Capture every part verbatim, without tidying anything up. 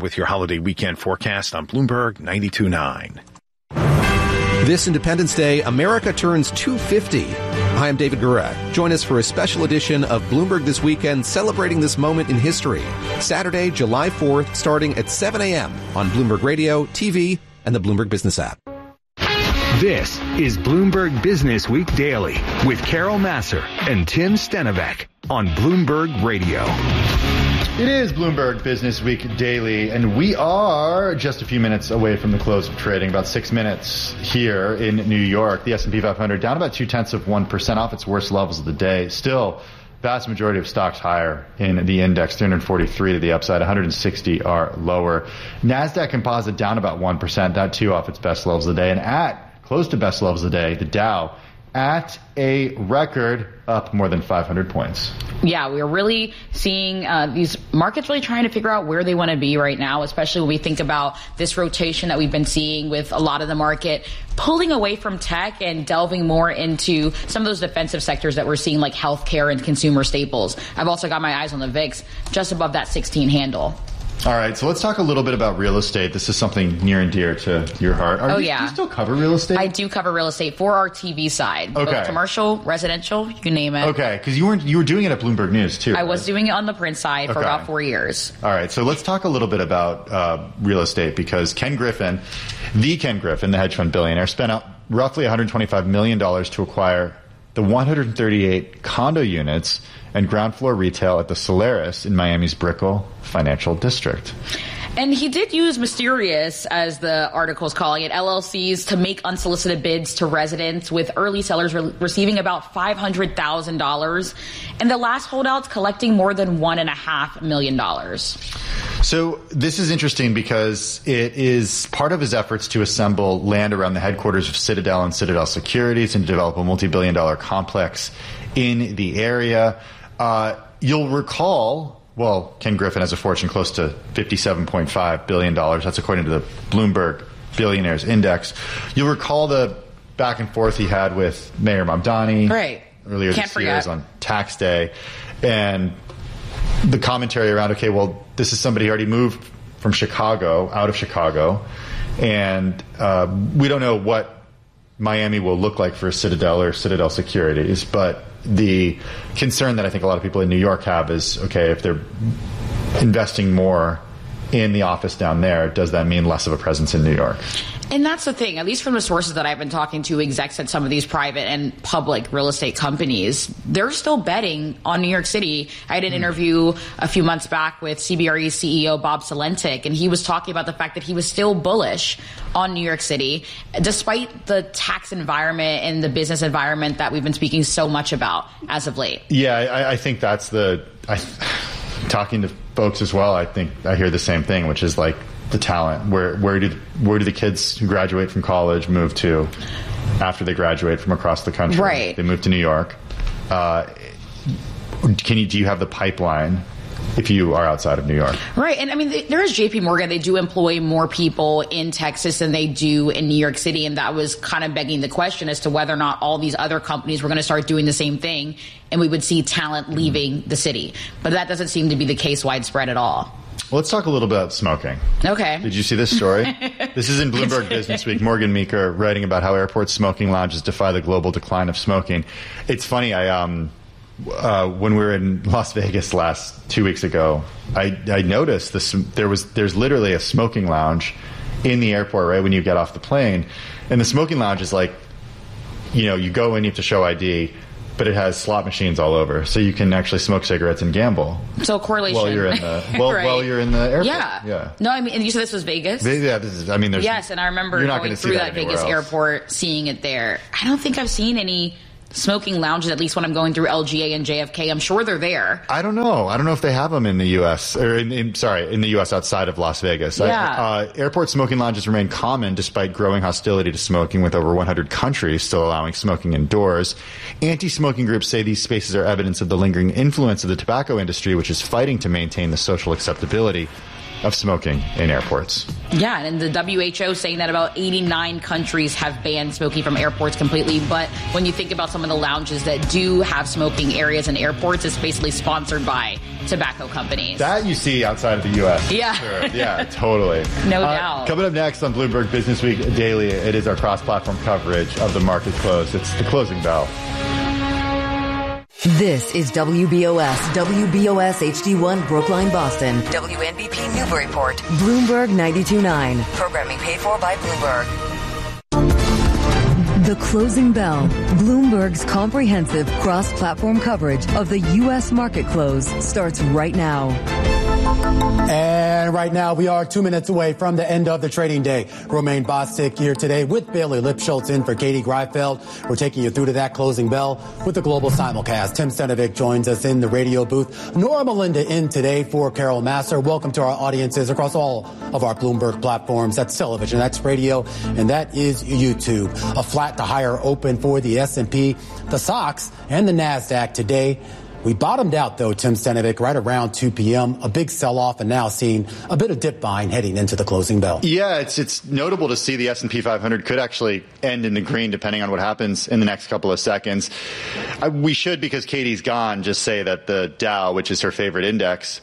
with your holiday weekend forecast on Bloomberg ninety-two point nine. This Independence Day, America turns two fifty. Hi, I'm David Guerra. Join us for a special edition of Bloomberg This Weekend, celebrating this moment in history. Saturday, July fourth, starting at seven a.m. on Bloomberg Radio, T V, and the Bloomberg Business app. This is Bloomberg Business Week Daily with Carol Massar and Tim Stenovec on Bloomberg Radio. It is Bloomberg Business Week Daily, and we are just a few minutes away from the close of trading, about six minutes here in New York. The S and P five hundred down about two-tenths of one percent off its worst levels of the day. Still, vast majority of stocks higher in the index, three hundred forty-three to the upside, one hundred sixty are lower. NASDAQ Composite down about one percent, that too off its best levels of the day, and at close to best levels of the day, the Dow at a record up more than five hundred points. Yeah, we're really seeing uh, these markets really trying to figure out where they want to be right now, especially when we think about this rotation that we've been seeing with a lot of the market pulling away from tech and delving more into some of those defensive sectors that we're seeing, like healthcare and consumer staples. I've also got my eyes on the V I X just above that sixteen handle. All right, so let's talk a little bit about real estate. This is something near and dear to your heart. Are oh, you, yeah. Do you still cover real estate? I do cover real estate for our T V side. Okay. Both commercial, residential, you name it. Okay, because you weren't you were doing it at Bloomberg News, too. I right? was doing it on the print side for okay. about four years. All right, so let's talk a little bit about uh, real estate, because Ken Griffin, the Ken Griffin, the hedge fund billionaire, spent out roughly one hundred twenty-five million dollars to acquire the one hundred thirty-eight condo units and ground floor retail at the Solaris in Miami's Brickell Financial District. And he did use mysterious, as the article is calling it, L L Cs to make unsolicited bids to residents, with early sellers re- receiving about five hundred thousand dollars, and the last holdouts collecting more than one point five million dollars. So this is interesting because it is part of his efforts to assemble land around the headquarters of Citadel and Citadel Securities and to develop a multi-billion dollar complex in the area. Uh, you'll recall... Well, Ken Griffin has a fortune close to fifty-seven point five billion dollars. That's according to the Bloomberg Billionaires Index. You'll recall the back and forth he had with Mayor Mamdani right. earlier Can't this forget. year on tax day. And the commentary around, okay, well, this is somebody who already moved from Chicago, out of Chicago, and uh, we don't know what Miami will look like for Citadel or Citadel Securities, but the concern that I think a lot of people in New York have is, okay, if they're investing more in the office down there, does that mean less of a presence in New York? And that's the thing, at least from the sources that I've been talking to, execs at some of these private and public real estate companies, they're still betting on New York City. I had an mm. interview a few months back with C B R E C E O Bob Salentic, and he was talking about the fact that he was still bullish on New York City, despite the tax environment and the business environment that we've been speaking so much about as of late. Yeah, I, I think that's the... I, talking to folks as well, I think I hear the same thing, which is like, the talent. Where where do where do the kids who graduate from college move to after they graduate from across the country? Right. They move to New York. Uh, can you do you have the pipeline if you are outside of New York? Right. And I mean, there is J P Morgan. They do employ more people in Texas than they do in New York City. And that was kind of begging the question as to whether or not all these other companies were going to start doing the same thing and we would see talent leaving the city. But that doesn't seem to be the case widespread at all. Well, let's talk a little bit about smoking. Okay. Did you see this story? This is in Bloomberg Business Week. Morgan Meeker writing about how airport smoking lounges defy the global decline of smoking. It's funny. I um, uh, when we were in Las Vegas last two weeks ago, I, I noticed this. There was there's literally a smoking lounge in the airport right when you get off the plane, and the smoking lounge is like, you know, you go in, you have to show I D. But it has slot machines all over, so you can actually smoke cigarettes and gamble. So correlation. While you're in the well, right. while you're in the airport. Yeah. Yeah. No, I mean, and you said this was Vegas. Yeah. This is. I mean, there's. Yes, and I remember you're not going gonna through see that, that Vegas else. airport, seeing it there. I don't think I've seen any smoking lounges, at least when I'm going through L G A and J F K. I'm sure they're there. I don't know. I don't know if they have them in the U S or in, in sorry, in the U S outside of Las Vegas. Yeah. I, uh, airport smoking lounges remain common despite growing hostility to smoking, with over one hundred countries still allowing smoking indoors. Anti-smoking groups say these spaces are evidence of the lingering influence of the tobacco industry, which is fighting to maintain the social acceptability of smoking in airports. Yeah, and the W H O saying that about eighty-nine countries have banned smoking from airports completely. But when you think about some of the lounges that do have smoking areas in airports, it's basically sponsored by tobacco companies. That you see outside of the U S. Yeah. Sure. Yeah, totally. No uh, doubt. Coming up next on Bloomberg Business Week Daily, it is our cross-platform coverage of the market close. It's the closing bell. This is W B O S, W B O S H D one Brookline, Boston, W N B P Newburyport, Bloomberg ninety-two point nine. Programming paid for by Bloomberg. The Closing Bell, Bloomberg's comprehensive cross-platform coverage of the U S market close starts right now. And right now, we are two minutes away from the end of the trading day. Romaine Bostic here today with Bailey Lipschultz in for Katie Greifeld. We're taking you through to that closing bell with the global simulcast. Tim Stenovic joins us in the radio booth. Nora Melinda in today for Carol Massar. Welcome to our audiences across all of our Bloomberg platforms. That's television, that's radio, and that is YouTube. A flat to higher open for the S and P, the S O X, and the NASDAQ today. We bottomed out, though, Tim Stenovic, right around two p.m., a big sell-off, and now seeing a bit of dip buying heading into the closing bell. Yeah, it's it's notable to see the S and P five hundred could actually end in the green depending on what happens in the next couple of seconds. I, we should, because Katie's gone, just say that the Dow, which is her favorite index,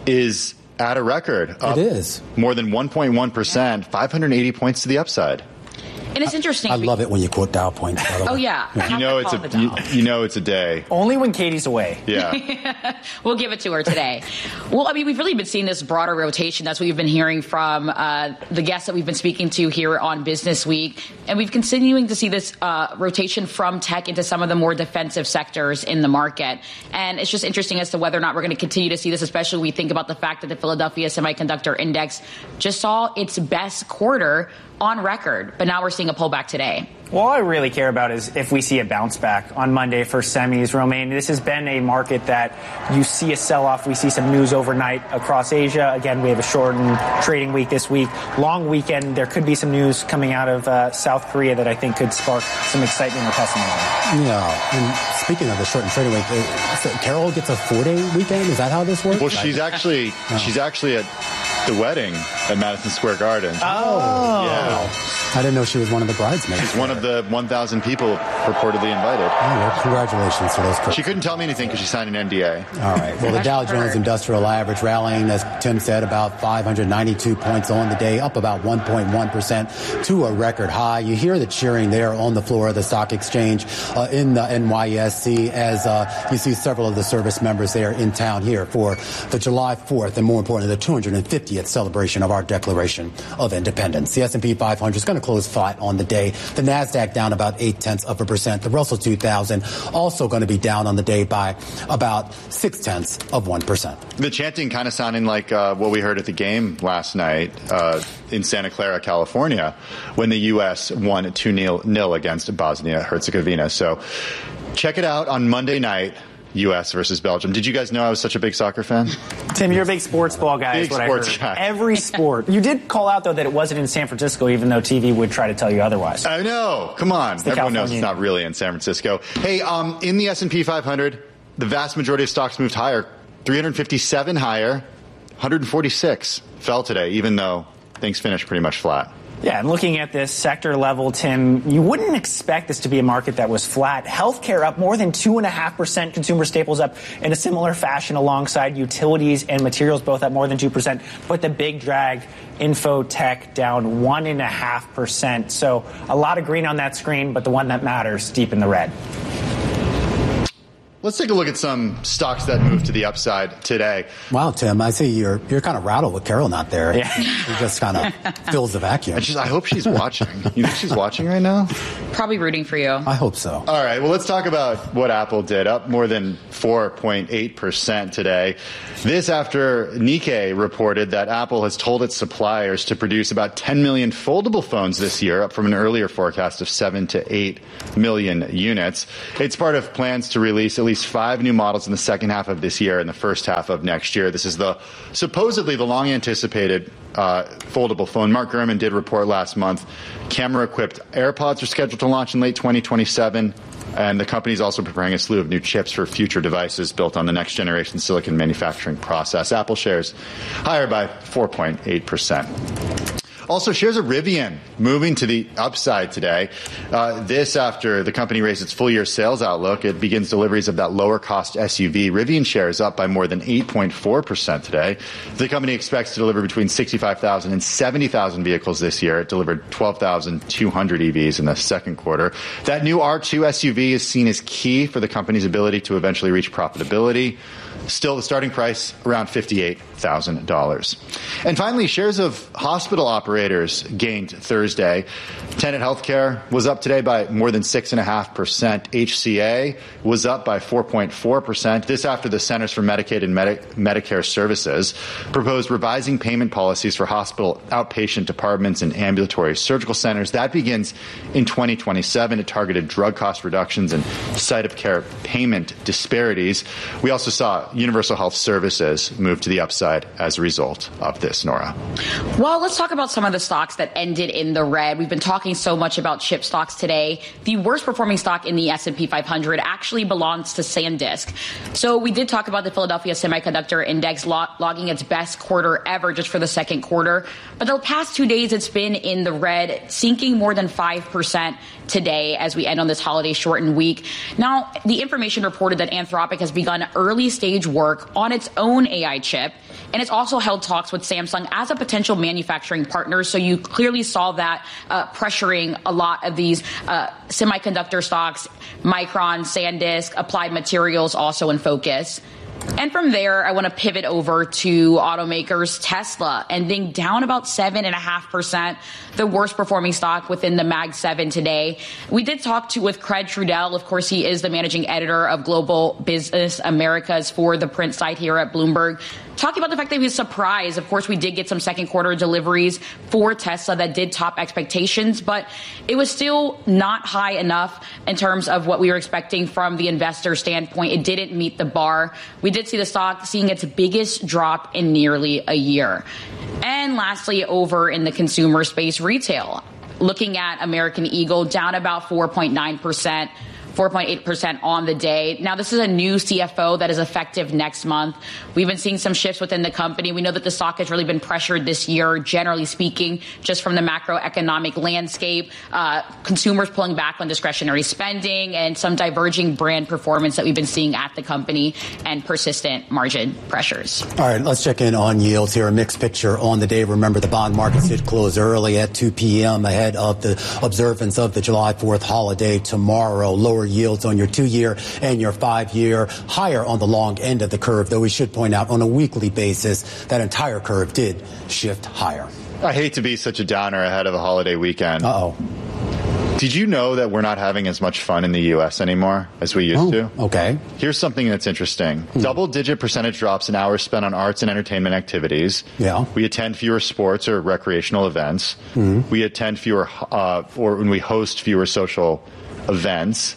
is at a record. It is. More than one point one percent, five hundred eighty points to the upside. And it's interesting. I love it when you quote Dow points, by the way. Oh, yeah. You know it's a you, you know it's a day. Only when Katie's away. Yeah. We'll give it to her today. Well, I mean, we've really been seeing this broader rotation. That's what we've been hearing from uh, the guests that we've been speaking to here on Business Week. And we've continuing to see this uh, rotation from tech into some of the more defensive sectors in the market. And it's just interesting as to whether or not we're going to continue to see this, especially when we think about the fact that the Philadelphia Semiconductor Index just saw its best quarter on record, but now we're seeing a pullback today. Well, all I really care about is if we see a bounce back on Monday for semis. Romaine, this has been a market that you see a sell-off. We see some news overnight across Asia. Again, we have a shortened trading week this week. Long weekend, there could be some news coming out of uh, South Korea that I think could spark some excitement or pessimism. Yeah, and speaking of the shortened trading week, uh, so Carol gets a four-day weekend? Is that how this works? Well, she's actually oh. she's actually at the wedding at Madison Square Garden. Oh. Yeah. I didn't know she was one of the bridesmaids. She's one of the one thousand people purportedly invited. Oh, well, congratulations to those folks. She couldn't tell me anything because she signed an N D A. All right. Well, the Dow Jones Industrial Average rallying, as Tim said, about five hundred ninety-two points on the day, up about one point one percent to a record high. You hear the cheering there on the floor of the stock exchange uh, in the N Y S C as uh, you see several of the service members there in town here for the July fourth and, more importantly, the two hundred fiftieth celebration of our Declaration of Independence. The S and P five hundred is going to close flat on the day. The NASDAQ down about eight tenths of a percent. The Russell two thousand also going to be down on the day by about six tenths of one percent. The chanting kind of sounding like uh, what we heard at the game last night uh, in Santa Clara, California, when the U S won two nil against Bosnia-Herzegovina. So check it out on Monday night. U S versus Belgium. Did you guys know I was such a big soccer fan? Tim, you're a big sports ball guy. Big is what sports I heard. guy. Every sport. You did call out, though, that it wasn't in San Francisco, even though T V would try to tell you otherwise. I know. Come on. Everyone California. knows it's not really in San Francisco. Hey, um, in the S and P five hundred, the vast majority of stocks moved higher. three hundred fifty-seven higher, one hundred forty-six fell today, even though things finished pretty much flat. Yeah, and looking at this sector level, Tim, you wouldn't expect this to be a market that was flat. Healthcare up more than two point five percent. Consumer staples up in a similar fashion alongside utilities and materials, both up more than two percent. But the big drag, info tech down one point five percent. So a lot of green on that screen, but the one that matters, deep in the red. Let's take a look at some stocks that moved to the upside today. Wow, Tim, I see you're you're kind of rattled with Carol not there. Yeah. It just kind of fills the vacuum. And she's, I hope she's watching. You think she's watching right now? Probably rooting for you. I hope so. All right, well, let's talk about what Apple did, up more than four point eight percent today. This after Nikkei reported that Apple has told its suppliers to produce about ten million foldable phones this year, up from an earlier forecast of seven to eight million units. It's part of plans to release at least release five new models in the second half of this year and the first half of next year. This is the supposedly the long-anticipated uh, foldable phone. Mark Gurman did report last month camera-equipped AirPods are scheduled to launch in late twenty twenty-seven. And the company is also preparing a slew of new chips for future devices built on the next generation silicon manufacturing process. Apple shares higher by four point eight percent. Also, shares of Rivian moving to the upside today. Uh, this after the company raised its full-year sales outlook. It begins deliveries of that lower-cost S U V. Rivian shares up by more than eight point four percent today. The company expects to deliver between sixty-five thousand and seventy thousand vehicles this year. It delivered twelve thousand two hundred E Vs in the second quarter. That new R two S U V is seen as key for the company's ability to eventually reach profitability. Still, the starting price around fifty-eight thousand dollars. And finally, shares of hospital operators gained Thursday. Tenet Healthcare was up today by more than six point five percent. H C A was up by four point four percent. This after the Centers for Medicaid and Medi- Medicare Services proposed revising payment policies for hospital outpatient departments and ambulatory surgical centers. That begins in twenty twenty-seven. It targeted drug cost reductions and site of care payment disparities. We also saw Universal Health Services move to the upside as a result of this, Nora. Well, let's talk about some of the stocks that ended in the red. We've been talking so much about chip stocks today. The worst performing stock in the S and P five hundred actually belongs to SanDisk. So we did talk about the Philadelphia Semiconductor Index log- logging its best quarter ever just for the second quarter. But the past two days, it's been in the red, sinking more than five percent today as we end on this holiday shortened week. Now, the information reported that Anthropic has begun early stage work on its own A I chip, and it's also held talks with Samsung as a potential manufacturing partner. So you clearly saw that uh, pressuring a lot of these uh, semiconductor stocks, Micron, SanDisk, Applied Materials also in focus. And from there, I want to pivot over to automakers. Tesla ending down about seven point five percent, the worst performing stock within the Mag seven today. We did talk to with Craig Trudell. Of course, he is the managing editor of Global Business Americas for the print site here at Bloomberg. Talking about the fact that he was surprised. Of course, we did get some second quarter deliveries for Tesla that did top expectations, but it was still not high enough in terms of what we were expecting from the investor standpoint. It didn't meet the bar. We did see the stock seeing its biggest drop in nearly a year. And lastly, over in the consumer space, retail. Looking at American Eagle, down about four point nine percent. four point eight percent on the day. Now, this is a new C F O that is effective next month. We've been seeing some shifts within the company. We know that the stock has really been pressured this year, generally speaking, just from the macroeconomic landscape, uh, consumers pulling back on discretionary spending, and some diverging brand performance that we've been seeing at the company, and persistent margin pressures. All right, let's check in on yields here. A mixed picture on the day. Remember, the bond markets did close early at two p.m. ahead of the observance of the July fourth holiday tomorrow. Lower yields on your two-year and your five-year, higher on the long end of the curve, though we should point out on a weekly basis that entire curve did shift higher. I hate to be such a downer ahead of a holiday weekend. Uh-oh. Did you know that we're not having as much fun in the U S anymore as we used oh, to? Okay. Here's something that's interesting. Hmm. Double-digit percentage drops in hours spent on arts and entertainment activities. Yeah. We attend fewer sports or recreational events. Hmm. We attend fewer, uh, or when we host fewer social events.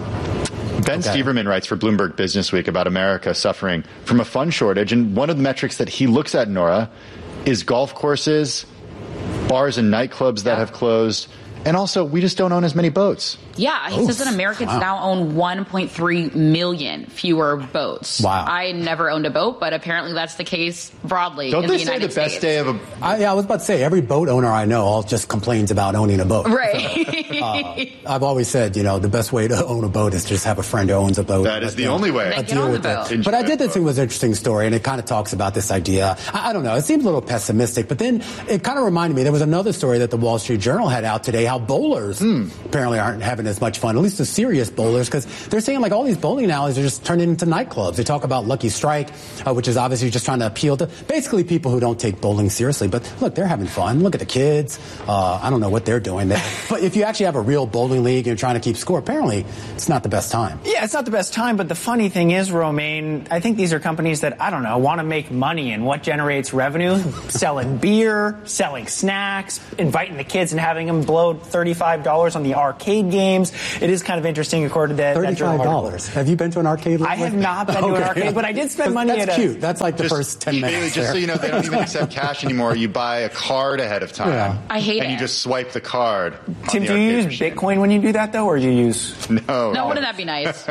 Ben okay. Steverman writes for Bloomberg Businessweek about America suffering from a fund shortage, and one of the metrics that he looks at, Nora, is golf courses, bars and nightclubs that have closed, and also we just don't own as many boats. Yeah, he Oof. says that Americans wow. now own one point three million fewer boats. Wow. I never owned a boat, but apparently that's the case broadly don't in they the say United the best States. day of a... I, yeah, I was about to say, every boat owner I know all just complains about owning a boat. Right. So, uh, I've always said, you know, the best way to own a boat is just have a friend who owns a boat. That is but, the you know, only way. Get on the boat. But I did think it was an interesting story, and it kind of talks about this idea. I, I don't know. It seems a little pessimistic, but then it kind of reminded me, there was another story that the Wall Street Journal had out today, how bowlers mm. apparently aren't having as much fun, at least the serious bowlers, because they're saying like all these bowling alleys are just turning into nightclubs. They talk about Lucky Strike, uh, which is obviously just trying to appeal to basically people who don't take bowling seriously. But look, they're having fun. Look at the kids. Uh, I don't know what they're doing there. But if you actually have a real bowling league and you're trying to keep score, apparently it's not the best time. Yeah, it's not the best time. But the funny thing is, Romaine, I think these are companies that, I don't know, want to make money. And what generates revenue? Selling beer, selling snacks, inviting the kids and having them blow thirty-five dollars on the arcade games. It is kind of interesting, according to that. thirty-five dollars. Have you been to an arcade lately? I have not been to okay. an arcade, but I did spend money that's at a... cute. That's like the just, first ten minutes. Just there. so you know, they don't even accept cash anymore. You buy a card ahead of time. Yeah. I hate and it. you just swipe the card. Tim, the do you use machine. Bitcoin when you do that, though, or do you use... No. No, wouldn't that be nice?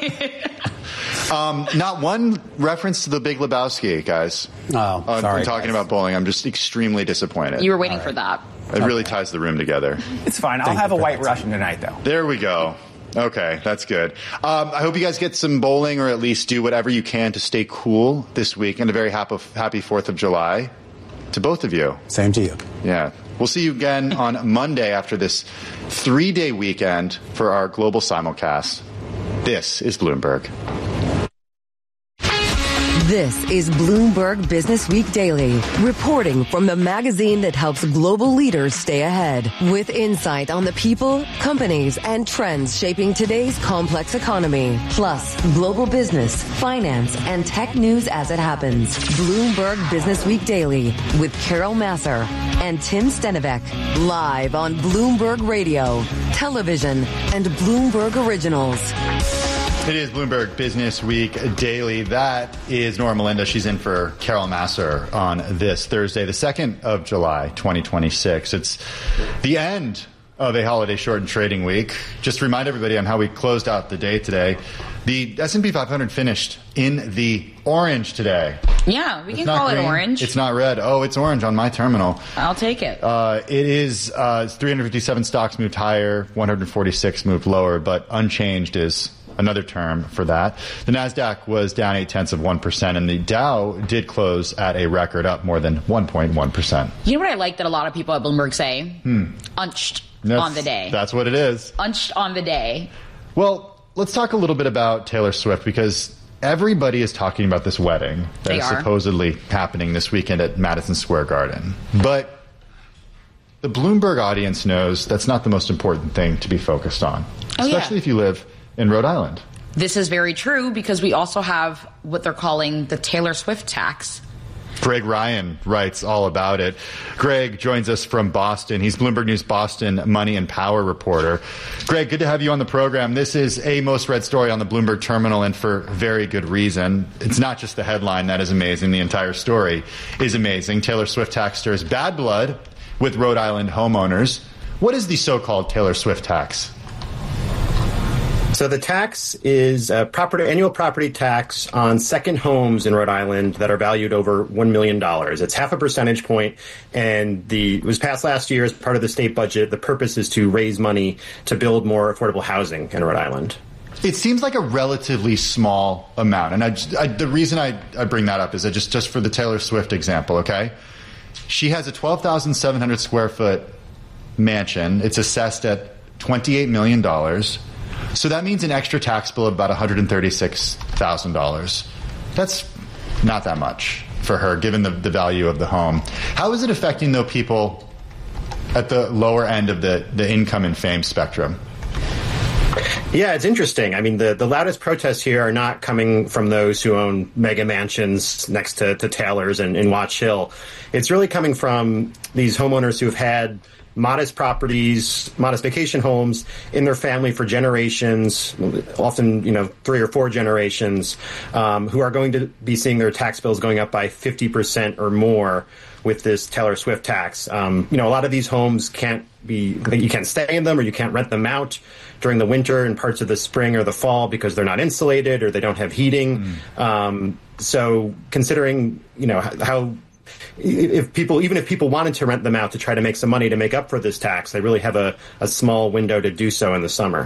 um, not one reference to the Big Lebowski, guys. Oh, uh, sorry. I'm talking about bowling. I'm just extremely disappointed. You were waiting for that. It really ties the room together. It's fine. I'll Thank have you a for White that. Russian tonight, though. There we go. Okay, that's good. Um, I hope you guys get some bowling or at least do whatever you can to stay cool this week. And a very happy, happy fourth of July to both of you. Same to you. Yeah. We'll see you again on Monday after this three-day weekend for our global simulcast. This is Bloomberg. This is Bloomberg Business Week Daily, reporting from the magazine that helps global leaders stay ahead, with insight on the people, companies, and trends shaping today's complex economy, plus global business, finance, and tech news as it happens. Bloomberg Business Week Daily with Carol Massar and Tim Stenivek, live on Bloomberg Radio, television, and Bloomberg Originals. It is Bloomberg Business Week Daily. That is Nora Melinda. She's in for Carol Massar on this Thursday, the second of July, twenty twenty-six. It's the end of a holiday shortened trading week. Just to remind everybody on how we closed out the day today. The S and P five hundred finished in the orange today. Yeah, we It's can not call it green. orange. It's not red. Oh, it's orange on my terminal. I'll take it. Uh, it is uh, three hundred fifty-seven stocks moved higher, one hundred forty-six moved lower, but unchanged is another term for that. The NASDAQ was down eight tenths of one percent, and the Dow did close at a record up more than one point one percent. You know what I like that a lot of people at Bloomberg say? Hmm. Unched That's, on the day. That's what it is. Unched on the day. Well, let's talk a little bit about Taylor Swift, because everybody is talking about this wedding that They is are. supposedly happening this weekend at Madison Square Garden. But the Bloomberg audience knows that's not the most important thing to be focused on, Oh, yeah. especially if you live in Rhode Island. This is very true because we also have what they're calling the Taylor Swift tax. Greg Ryan writes all about it. Greg joins us from Boston. He's Bloomberg News Boston Money and Power reporter. Greg, good to have you on the program. This is a most read story on the Bloomberg terminal, and for very good reason. It's not just the headline that is amazing. The entire story is amazing. Taylor Swift tax stirs bad blood with Rhode Island homeowners. What is the so-called Taylor Swift tax? So the tax is a property, annual property tax on second homes in Rhode Island that are valued over one million dollars. It's half a percentage point, and the, it was passed last year as part of the state budget. The purpose is to raise money to build more affordable housing in Rhode Island. It seems like a relatively small amount. And I, I, the reason I, I bring that up is that just, just for the Taylor Swift example, okay? She has a twelve thousand seven hundred square foot mansion. It's assessed at twenty-eight million dollars. So that means an extra tax bill of about one hundred thirty-six thousand dollars. That's not that much for her, given the, the value of the home. How is it affecting, though, people at the lower end of the, the income and fame spectrum? Yeah, it's interesting. I mean, the, the loudest protests here are not coming from those who own mega mansions next to, to Taylor's and in Watch Hill. It's really coming from these homeowners who have had modest properties, modest vacation homes in their family for generations, often, you know, three or four generations, um, who are going to be seeing their tax bills going up by fifty percent or more with this Taylor Swift tax. Um, you know, a lot of these homes can't be, you can't stay in them or you can't rent them out during the winter and parts of the spring or the fall because they're not insulated or they don't have heating. Mm. Um, so considering, you know, how, if people, even if people wanted to rent them out to try to make some money to make up for this tax, they really have a, a small window to do so in the summer.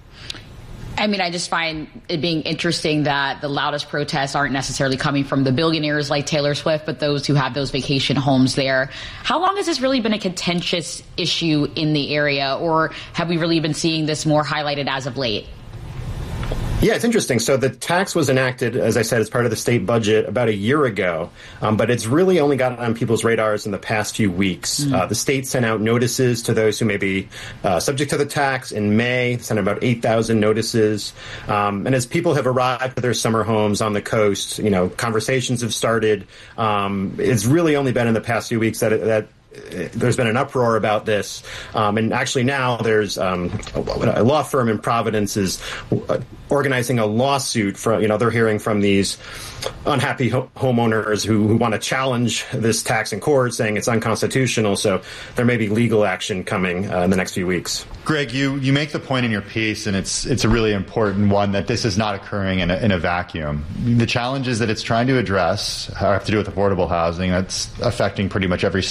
I mean, I just find it being interesting that the loudest protests aren't necessarily coming from the billionaires like Taylor Swift, but those who have those vacation homes there. How long has this really been a contentious issue in the area, or have we really been seeing this more highlighted as of late? Yeah, it's interesting. So the tax was enacted, as I said, as part of the state budget about a year ago, um, but it's really only gotten on people's radars in the past few weeks. Mm. Uh, the state sent out notices to those who may be uh, subject to the tax in May, sent about eight thousand notices. Um, and as people have arrived at their summer homes on the coast, you know, conversations have started. Um, it's really only been in the past few weeks that, that there's been an uproar about this, um, and actually now there's um, a, a law firm in Providence is organizing a lawsuit. For you know, they're hearing from these unhappy ho- homeowners who, who want to challenge this tax in court, saying it's unconstitutional. So there may be legal action coming uh, in the next few weeks. Greg, you, you make the point in your piece, and it's it's a really important one, that this is not occurring in a, in a vacuum. The challenges that it's trying to address have to do with affordable housing. That's affecting pretty much every